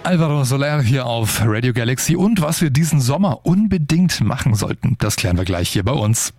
Alvaro Soler hier auf Radio Galaxy und was wir diesen Sommer unbedingt machen sollten, das klären wir gleich hier bei uns.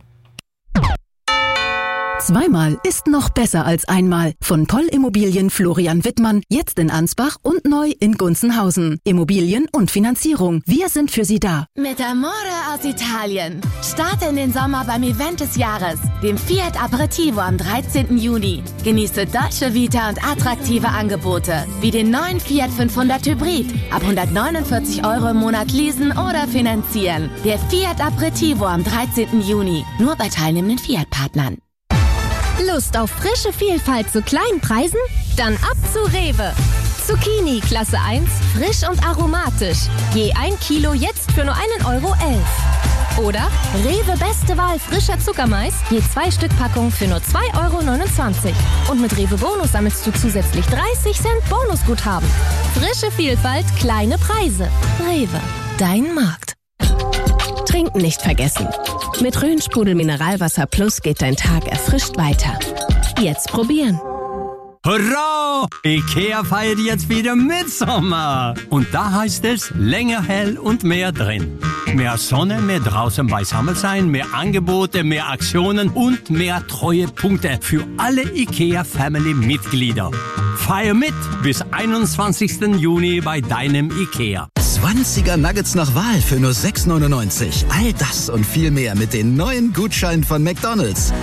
Zweimal ist noch besser als einmal. Von Poll Immobilien Florian Wittmann, jetzt in Ansbach und neu in Gunzenhausen. Immobilien und Finanzierung, wir sind für Sie da. Mit Amore aus Italien. Starte in den Sommer beim Event des Jahres, dem Fiat Aperitivo am 13. Juni. Genieße deutsche Vita und attraktive Angebote, wie den neuen Fiat 500 Hybrid. Ab 149 € im Monat leasen oder finanzieren. Der Fiat Aperitivo am 13. Juni. Nur bei teilnehmenden Fiat-Partnern. Lust auf frische Vielfalt zu kleinen Preisen? Dann ab zu Rewe. Zucchini Klasse 1, frisch und aromatisch. Je 1 Kilo jetzt für nur 1,11 €. Oder Rewe beste Wahl frischer Zuckermais, je 2 Stück Packung für nur 2,29 €. Und mit Rewe Bonus sammelst du zusätzlich 30 Cent Bonusguthaben. Frische Vielfalt, kleine Preise. Rewe, dein Markt. Trinken nicht vergessen. Mit Rhön-Sprudel Mineralwasser Plus geht dein Tag erfrischt weiter. Jetzt probieren. Hurra! IKEA feiert jetzt wieder Mitsommer. Und da heißt es länger hell und mehr drin. Mehr Sonne, mehr draußen beisammen sein, mehr Angebote, mehr Aktionen und mehr Treuepunkte für alle IKEA-Family-Mitglieder. Feier mit bis 21. Juni bei deinem IKEA. 20er Nuggets nach Wahl für nur 6,99. All das und viel mehr mit den neuen Gutscheinen von McDonald's.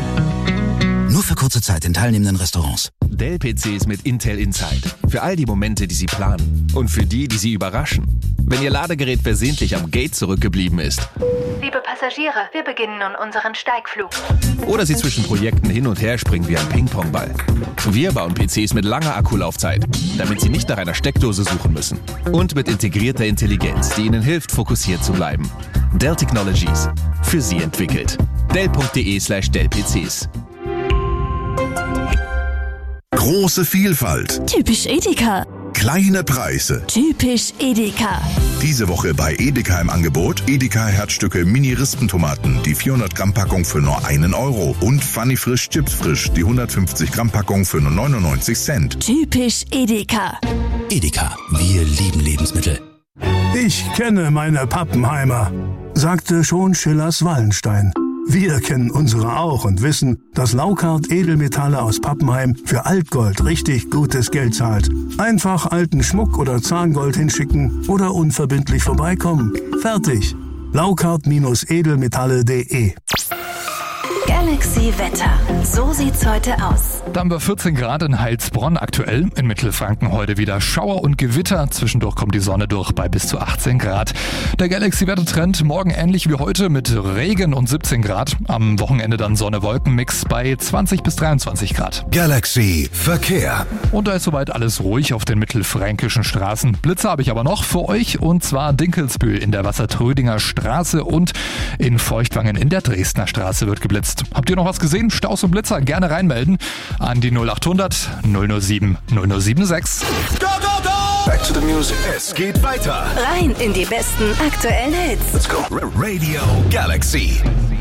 Nur für kurze Zeit in teilnehmenden Restaurants. Dell-PCs mit Intel Inside. Für all die Momente, die Sie planen. Und für die, die Sie überraschen. Wenn Ihr Ladegerät versehentlich am Gate zurückgeblieben ist. Liebe Passagiere, wir beginnen nun unseren Steigflug. Oder Sie zwischen Projekten hin und her springen wie ein Ping-Pong-Ball. Wir bauen PCs mit langer Akkulaufzeit, damit Sie nicht nach einer Steckdose suchen müssen. Und mit integrierter Intelligenz, die Ihnen hilft, fokussiert zu bleiben. Dell Technologies. Für Sie entwickelt. Dell.de/Dell-PCs. Große Vielfalt. Typisch Edeka. Kleine Preise. Typisch Edeka. Diese Woche bei Edeka im Angebot Edeka Herzstücke Mini-Rispentomaten, die 400 Gramm Packung für nur 1 € und Funny Frisch Chips Frisch, die 150 Gramm Packung für nur 99 Cent. Typisch Edeka. Edeka, wir lieben Lebensmittel. Ich kenne meine Pappenheimer, sagte schon Schillers Wallenstein. Wir kennen unsere auch und wissen, dass Laukart Edelmetalle aus Pappenheim für Altgold richtig gutes Geld zahlt. Einfach alten Schmuck oder Zahngold hinschicken oder unverbindlich vorbeikommen. Fertig. Laukart-edelmetalle.de. Galaxy Wetter. So sieht's heute aus. Da haben wir 14 Grad in Heilsbronn aktuell. In Mittelfranken heute wieder Schauer und Gewitter. Zwischendurch kommt die Sonne durch bei bis zu 18 Grad. Der Galaxy-Wettertrend morgen ähnlich wie heute mit Regen und 17 Grad. Am Wochenende dann Sonne-Wolken-Mix bei 20 bis 23 Grad. Galaxy Verkehr. Und da ist soweit alles ruhig auf den mittelfränkischen Straßen. Blitze habe ich aber noch für euch und zwar Dinkelsbühl in der Wassertrödinger Straße und in Feuchtwangen in der Dresdner Straße wird geblitzt. Habt ihr noch was gesehen? Staus und Blitzer gerne reinmelden an die 0800 007 0076. Go, go, go! Back to the music. Es geht weiter. Rein in die besten aktuellen Hits. Let's go. Radio Galaxy.